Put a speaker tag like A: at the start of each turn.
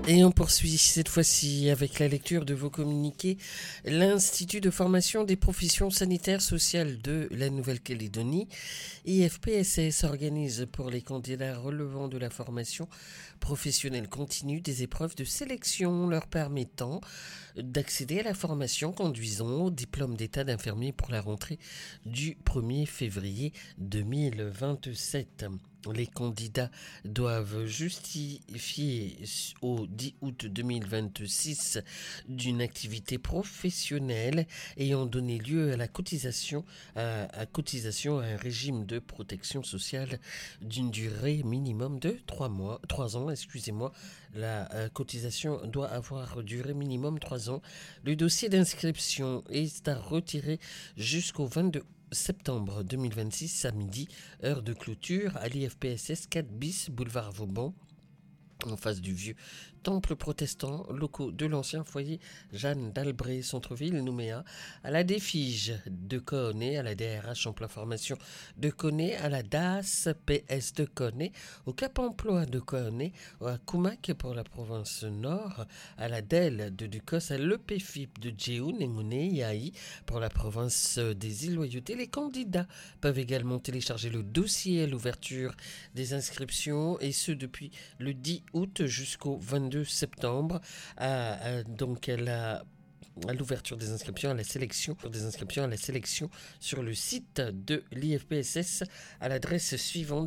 A: Et on poursuit cette fois-ci avec la lecture de vos communiqués. L'Institut de formation des professions sanitaires sociales de la Nouvelle-Calédonie, IFPSS, organise pour les candidats relevant de la formation professionnelle continue des épreuves de sélection leur permettant d'accéder à la formation conduisant au diplôme d'état d'infirmier pour la rentrée du 1er février 2027. Les candidats doivent justifier au 10 août 2026 d'une activité professionnelle ayant donné lieu à la cotisation à un régime de protection sociale d'une durée minimum de 3 ans. La cotisation doit avoir duré minimum 3 ans. Le dossier d'inscription est à retirer jusqu'au 22 septembre 2026 à midi, heure de clôture à l'IFPSS 4 bis, boulevard Vauban, en face du vieux temple protestant, locaux de l'ancien foyer Jeanne d'Albret, centre-ville Nouméa, à la DEFIGE de Cooney, à la DRH Emploi Formation de Cooney, à la DAS PS de Cooney, au Cap Emploi de Cooney, à Kumak pour la province Nord, à la DEL de Ducos, à l'EPFIP de Djeoun et Mouné, Yaï pour la province des îles Loyauté. Les candidats peuvent également télécharger le dossier à l'ouverture des inscriptions, et ce depuis le 10 août jusqu'au 22 septembre, donc à l'ouverture des inscriptions, à la sélection sur le site de l'IFPSS à l'adresse suivante